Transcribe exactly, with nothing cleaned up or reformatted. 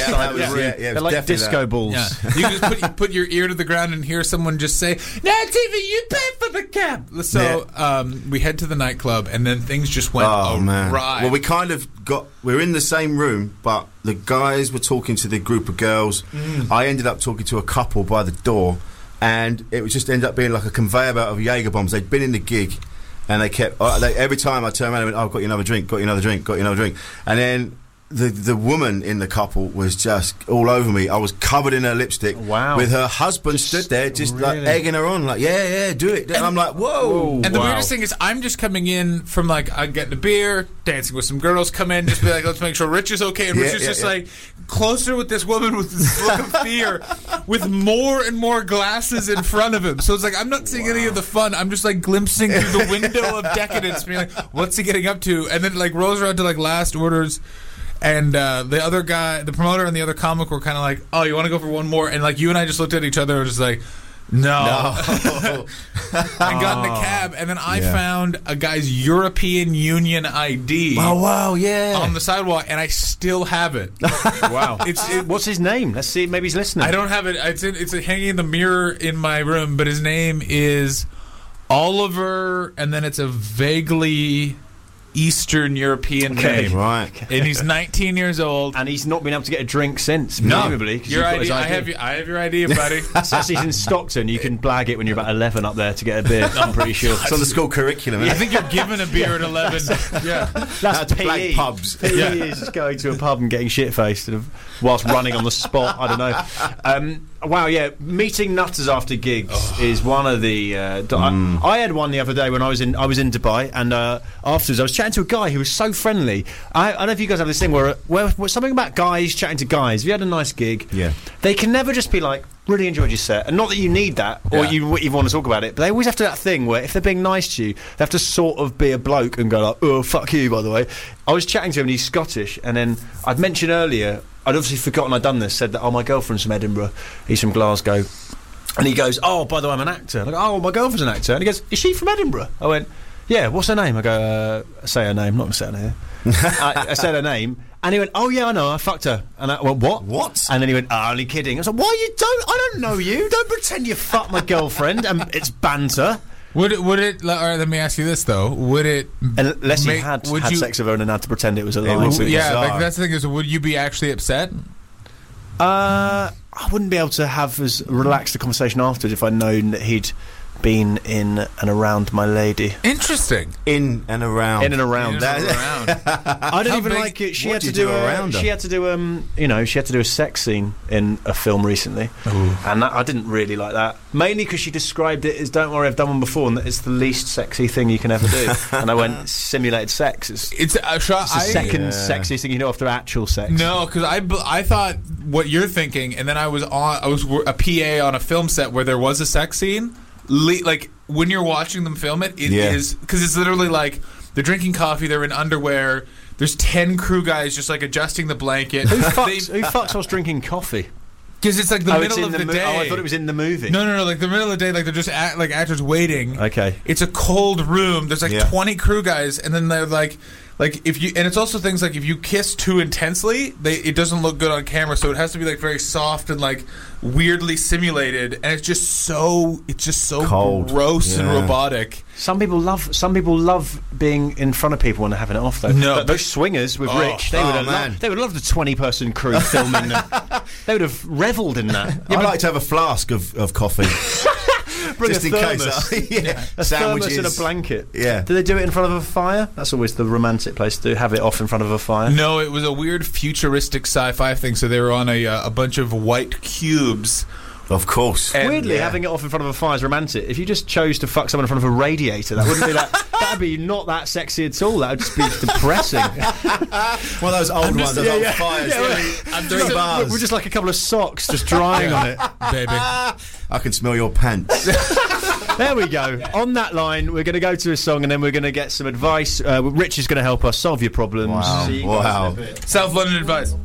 yeah, side that of the was- room. yeah, yeah, it They're was like definitely disco that. balls. Yeah. You can just put, put your ear to the ground and hear someone just say, "Now, T V, you pay for the cab." So um, we head to the nightclub, and then things just went Oh awry. man! Well, we kind of got. We're in the same room, but the guys were talking to the group of girls. Mm. I ended up talking to a couple by the door, and it was just ended up being like a conveyor belt of Jaeger bombs. They'd been in the gig, and they kept. Uh, they, every time I turned around, I went, "Oh, I've got you another drink. Got you another drink. Got you another drink." And then the the woman in the couple was just all over me. I was covered in her lipstick. Wow. With her husband Just- stood there, just like really? egging her on, like, "Yeah, yeah, do it." And I'm like, "Whoa!" And the Wow. weirdest thing is, I'm just coming in from like I'm getting a beer, dancing with some girls. Come in, just be like, let's make sure Rich is okay. And Yeah, Rich is yeah, just yeah. like closer with this woman with this look of fear, with more and more glasses in front of him. So it's like I'm not seeing any of the fun. I'm just like glimpsing through the window of decadence, being like, what's he getting up to? And then it like rolls around to like last orders. And uh, the other guy, the promoter and the other comic were kind of like, oh, you want to go for one more? And like you and I just looked at each other and were just like, no. No. And got in the cab. And then I Yeah. found a guy's European Union I D Oh wow, yeah. on the sidewalk, and I still have it. Wow. It's it, What's his name? Let's see. Maybe he's listening. I don't have it. It's in, it's hanging in the mirror in my room, but his name is Oliver, and then it's a vaguely Eastern European Okay. name. Right. And he's nineteen years old. And he's not been able to get a drink since, No. presumably. 'cause Your you've got I D, his I I D. have, your- I have your I D, buddy. So he's in Stockton. You can blag it when you're about eleven up there to get a beer. I'm pretty sure. It's on the school curriculum. I isn't it? think you're given a beer at eleven. Yeah. That's to blag P E. pubs. P E is just going to a pub and getting shit faced whilst running on the spot. I don't know. Um, wow, yeah, meeting nutters after gigs is one of the. Uh, d- I, I had one the other day when I was in I was in Dubai, and uh, afterwards I was chatting to a guy who was so friendly. I, I don't know if you guys have this thing where, where, where something about guys chatting to guys. If you had a nice gig, Yeah. they can never just be like, really enjoyed your set, and not that you need that or Yeah. you even want to talk about it, but they always have to that thing where if they're being nice to you, they have to sort of be a bloke and go like, oh fuck you, by the way. I was chatting to him and he's Scottish, and then I'd mentioned earlier, I'd obviously forgotten I'd done this, said that, oh, my girlfriend's from Edinburgh, he's from Glasgow, and he goes, oh, by the way, I'm an actor. And I go, oh, my girlfriend's an actor. And he goes, is she from Edinburgh? I went, yeah, what's her name? I go, uh, say her name, not going to say her name. I, I said her name, and he went, oh yeah, I know, I fucked her. And I went, what? What? And then he went, oh, only kidding. I was like, why you don't, I don't know you, don't pretend you fucked my girlfriend, and it's banter. Would it? Would it? All right, let me ask you this though. Would it? Unless make- you had would had you- sex with her and then had to pretend it was a lie. would be Yeah, bizarre. like that's the thing is, would you be actually upset? Uh, I wouldn't be able to have as relaxed a conversation afterwards if I'd known that he'd been in and around my lady. Interesting. In and around. In and around. In that. and around. I don't How even big- like it. She what had do to you do, do a, around her? She had to do um, you know, she had to do a sex scene in a film recently, and that, I didn't really like that. Mainly because she described it as, "Don't worry, I've done one before, and that it's the least sexy thing you can ever do." And I went, "Simulated sex. It's, It's a shot. it's the I, second Yeah. sexiest thing you know after actual sex." No, because I, bl- I thought what you're thinking, and then I was on I was wor- a P A on a film set where there was a sex scene. Le- like when you're watching them film it, it Yeah. is because it's literally like they're drinking coffee, they're in underwear. There's ten crew guys just like adjusting the blanket. Who fucks? Who fucks whilst drinking coffee? Because it's like the oh, it's middle in of the, mo- day. Oh, I thought it was in the movie. No, no, no. Like the middle of the day, like they're just act, like actors waiting. Okay. It's a cold room. There's like Yeah. twenty crew guys, and then they're like, like if you, and it's also things like if you kiss too intensely, they it doesn't look good on camera. So it has to be like very soft and like weirdly simulated, and it's just so it's just so Cold. gross and Yeah. robotic. Some people love. Some people love being in front of people and having it off. Though. No, Th- but- those swingers with Oh. Rich, they Oh, would have. man. Loved, they would love the twenty-person crew filming them. They would have revelled in that. I like to have a flask of, of coffee. Bring just a in thermos. case. I, yeah. A Sandwiches. thermos and a blanket. Yeah. Do they do it in front of a fire? That's always the romantic place to do. Have it off in front of a fire. No, it was a weird futuristic sci-fi thing. So they were on a uh, a bunch of white cubes. Of course. And- Weirdly, yeah. having it off in front of a fire is romantic. If you just chose to fuck someone in front of a radiator, that wouldn't be that. That'd be not that sexy at all. That would just be depressing. One of those old ones, those yeah, old yeah. fires. Yeah, really, I'm three just- bars. We're just like a couple of socks just drying on it. Baby. I can smell your pants. There we go. On that line, we're going to go to a song and then we're going to get some advice. Uh, Rich is going to help us solve your problems. Wow. See you guys Wow. in a bit. South London advice.